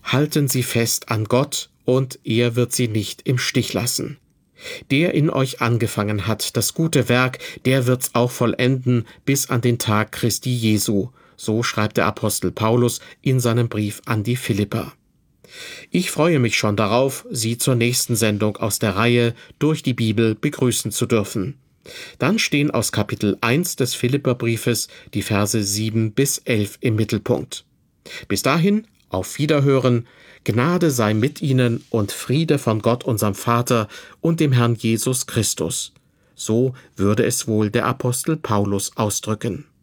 halten Sie fest an Gott, und er wird Sie nicht im Stich lassen. Der in euch angefangen hat, das gute Werk, der wird's auch vollenden bis an den Tag Christi Jesu. So schreibt der Apostel Paulus in seinem Brief an die Philipper. Ich freue mich schon darauf, Sie zur nächsten Sendung aus der Reihe Durch die Bibel begrüßen zu dürfen. Dann stehen aus Kapitel 1 des Philipperbriefes die Verse 7 bis 11 im Mittelpunkt. Bis dahin, auf Wiederhören, Gnade sei mit Ihnen und Friede von Gott, unserem Vater und dem Herrn Jesus Christus. So würde es wohl der Apostel Paulus ausdrücken.